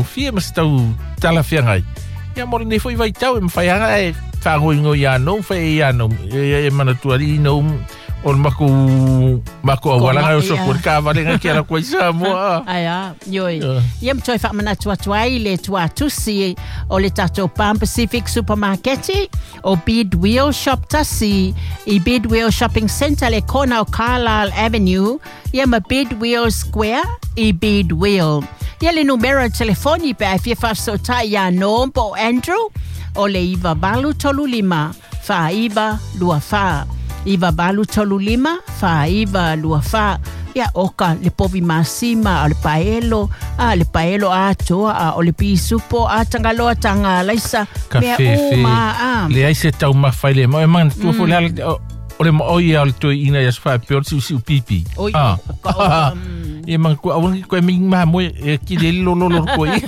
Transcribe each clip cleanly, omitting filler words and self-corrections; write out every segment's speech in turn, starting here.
fia mas tau tala fiangai. Ia mo nei foi vai tau e mawhaianga e whangoingo ia no, whai ia no, e manatuari no, o mako awalanga o soko ka valenga ki ala koe Samoa. Aya, yoi. Ia mtoi whamana tuai le tuatusi o le tato Pan Pacific Supermarket o Bidwell Shop tasi I Bidwell Shopping Center le kona o Carlisle Avenue. Ia ma Bidwell Square I Bidwell. Ia le numero telefoni pe a fia whasota ia nompo Andrew o le iwa balu tolu lima wha iwa lua wha. Iwa balu tolu lima wha iwa lua wha. Ia oka le povi masima o le paelo a toa o le pisupo a tangaloa tanga laisa. Kafe le aise tau mawhai le mo e man tua fo le o le maoi au le toi ina yas wha peor si upipi. Oi, e man ko awon ko ming ma mo e ki le lolo ko I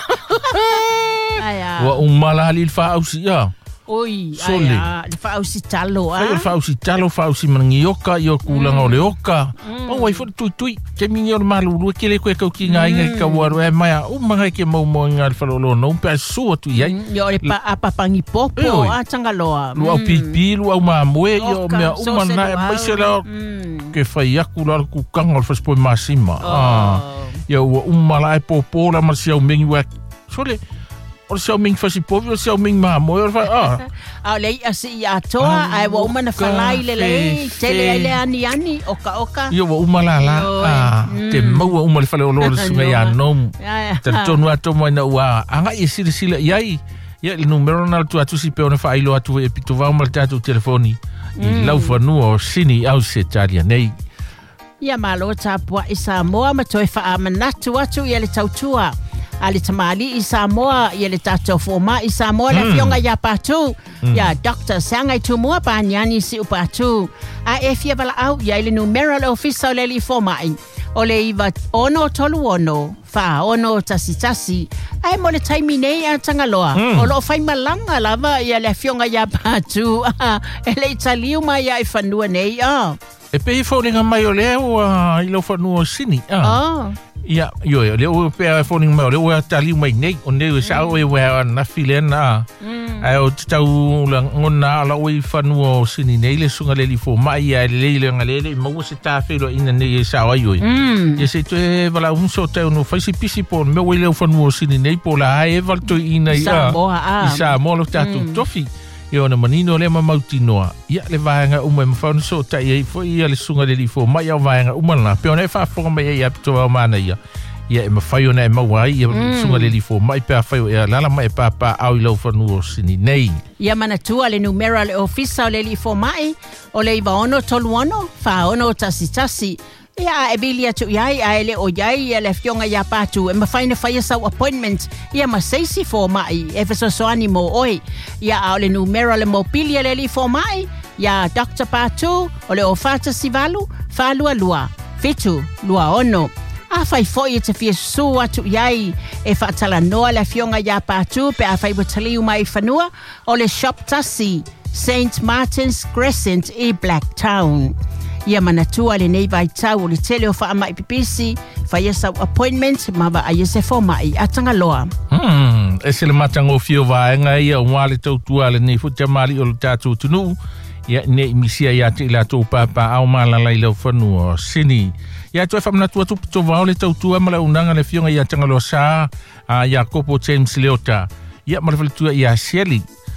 wa umala li fa ausi ya oi aya le fa ausi talo fa ausi mangioka yo kulanga o le oka o wai fo tui ke minyo malu ke le ko ki nga ka waru e mai o manga ke mo nga fa lo no pe so tu ya yo le pa apapangi popo a tangaloa lu au pipi lu au mamwe yo me o mana mai se la ke fa yakula ku kanga fa spo masima yo umala e popo la ma sia o mingi wa sole o sia o mingi fa si povi o sia o mingi mamo o fa le asi ya toa ai wa umana falai le tele le ani oka yo wa umala la te mau umala fa le lo sunga ya no te tonu ato mo na wa anga I sila yai ya le numero na tu atu si pe ona fa ilo atu e pito va mal tatu telefoni I lau fa nu o sini au se taria nei ia malo tapua I Samoa ma toi fa amanatu atu ia le tautua ale tamali I Samoa ia le tatou forma I Samoa le fionga ia patu ia Dr. Sangai Tumua Panyani si upatu a e fia bala au ia le numero le ofisa le li forma o le iwa ono tolu ono fa ono tasi ai mo le taimi nei a tangaloa o lo fai malanga lava ia le fionga ia patu e le italiu mai ia I whanua nei e pe I whauninga mai o leo I lo whanua o sini ia yo le o pe whauninga mai o leo taliu mai nei o nei sa o e wea na filena ai o tau la ngona la o I whanua o sini nei le sunga le li fo mai ia le ngalele mau se ta felo ina nei sa o yo ia se te vala un so te no faisi pisi po me o le whanua o sini nei po la ai val to ina ia sa mo lo tatu tofi Yo na manino le mautinoa ia le vaenga uma mafau so tai ai fo ia le sunga le lifo mai au vaenga uma na pe ona fa fo mai ia to mana ia e mafai ona e mawai ia sunga le lifo mai pe afai ia lala mai pa au lo fanu sini nei ia mana tua le numero le ofisa le lifo mai o le ivaono toluono fa ono tasi ia e bilia tu iai aele o iai le fionga ia patu e mawhaina whaia sau appointment ia ma seisi fo mai e fesosoani mo oi ia au le numero le mobilia le li fo mai ia Dr. Patu o le ofata sivalu falua lua fitu lua ono a fai foi te fia su atu iai e fatala noa le fionga ia patu pe a fai botaliu mai fanua o le shop tasi St. Martin's Crescent I Blacktown ia manatua le nei vai tau le tele o wha mai pipisi whaia sau appointment mawa a ia se fo mai a tangaloa e se le matango fio vaenga ia o ngale tau tua le nei futia mali o le tātou tunu ia nei misia ia te ila tau papa au malalai lau whanua sini ia toi whamnatua tuputo vau le tau tua mala unanga le fionga ia tangaloa sa ia kopo James Leota ia marafalitua ia Shelley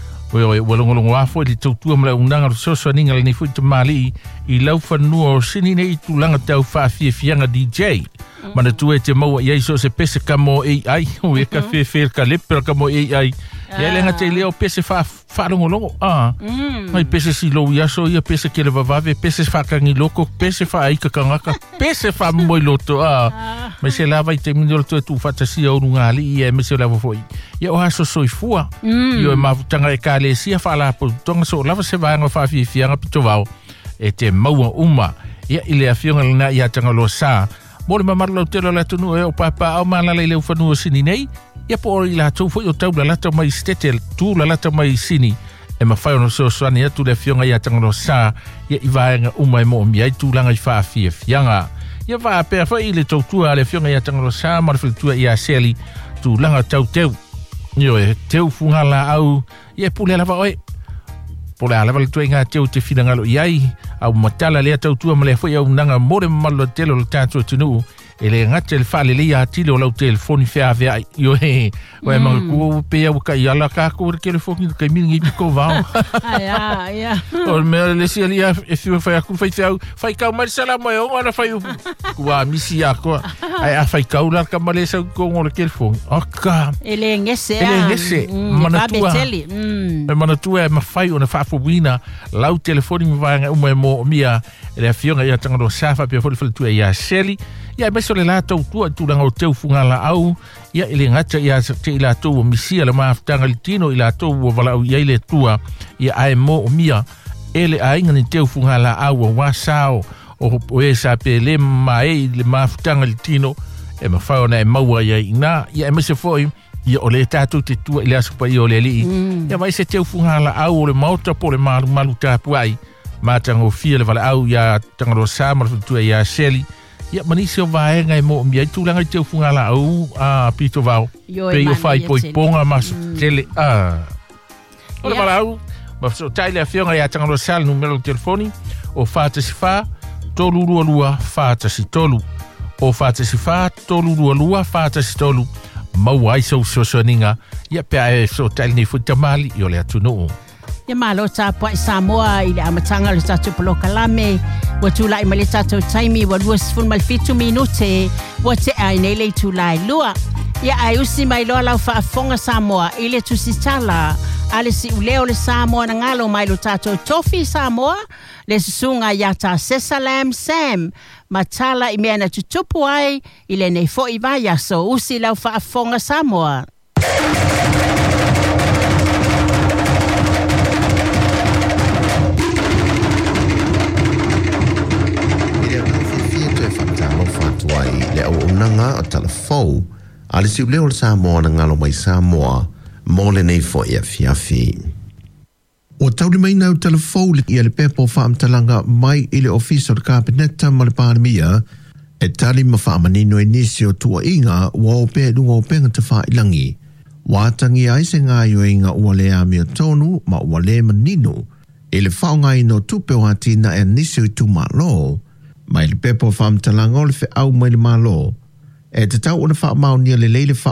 Oe walongolongo afo I tautua mala unanga soso ninga le nifu te mali I lau whanua o sini nei tulanga tau whaafiafianga DJ. Mana tue te maua iai so se pese kamo AI. O e ka whewhere ka lepera kamo AI. Ia lenga te leo pese whaarongolongo. Mai pese si lou yaso ia pese kele vavave, pese whakangi loko, pese whaaika kangaka, pese whamoi loto. Mai se lava I te minolo tu tu whatasia o nungali ia me se lava foi. Ia o haso soifua. Ia e mawutanga e ka le sia whaalapo. Tonga so lava se vaanga whaafiafianga pito vau. E te maua uma. Ia ile a fionga lana ia tanga lo sa. Mole mamarlau telo la tunu e o papa au malalai leu whanua sini nei. Ia po ori la tau foi o tau la lata mai stetel. Tu la lata mai sini. E mawhai ono so soani atu le fionga ia tanga lo sa. Ia I vaenga uma e mo mi ai tu langa I whaafiafianga. Ia vaa pea whai le tautua le fionga ia tanga lo sa. Marafilitua ia Shelley. tu langa tau teu. Yo e teu funga la au ia pule lava oi. Pole lava le tuenga teu te fina ngalo iai au matala le tau tua male foi au nanga more malo telo le tatu tunu. Ele ngate le fale le ia tilo lau telefoni fea vea yo he wa ma ku pe au ka yala ka ko ke le foki ka mingi ko va ya o me le si ali e fiu fa ku fa ka mal sala mo o na fa ku a misi ya ko ai a fa ka ula ka male sa ko ngol ke fon aka ele ngese mana tua mana tua ma fa ona fa fo wina lau telefoni mi va mo mia ele fiu nga ya tanga sa fa pe fo tu ya seli ia meso le latou tua tulanga o teu fungala au ia ele ngata ia te i latou o misia le maafutanga le tino i latou o walau ia ile tua ia ae mo o mia ele a inga ni teu fungala au o wasao o e sa pe le mai le maafutanga le tino e mawhao na e maua ia ina ia meso foi ia o le tatou te tua i le asupa i o le li ia mai se teu fungala au o le mauta po le malu tapu ai matanga o fia le wala au ia tangaro sa marutua ia seli ia manisi o vaenga e mo mia tulanga te fungala au a pito vao pe o fai poi ponga mas tele o le malau ma so taile a fionga ia tangalo sal numero telefoni o fata si fa tolu lua fata si tolu o fata si fa tolu lua fata si tolu mau ai so ninga ia pe ai so taile ni futamali i o le atunu ia malo tapa i Samoa i le amatanga le tatu poloka lame wa tula i male tatu taimi wa 25 minute wa te ai nei le tula i lua ia ai usi mai loa lau whaafonga Samoa i le tusitala ale si uleo le Samoa na ngalo mai lo tatu tofi Samoa le susunga ia ta Sesalam Sam matala i mea na tutupu ai i le nei fo i vaya so usi lau whaafonga Samoa le au unanga o talafou ale si uleo le Samoa na ngalo mai Samoa mo le nei fo ia fiafi o tauri mai nau talafou ia le pepo whaamtalanga mai i le ofisa o le kabineta ma le pāremia e tali ma whaamanino e nisi o tua inga wa o pe lunga o penga te whaailangi wātangi ai se ngā yoinga ua le amia tonu ma ua le manino e le whaongai no tupe o atina e nisi o tu malo mai le pepo whaamtalanga o le whi au mai le malo e te tau ona wha maunia le leile wha